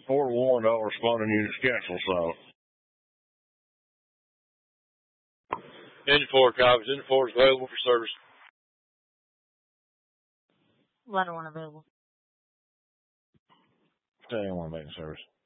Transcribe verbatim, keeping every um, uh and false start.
Forewarned, all responding units cancel, so. Engine four copies. Engine four is available for service. Ladder one available. Stay on one making service.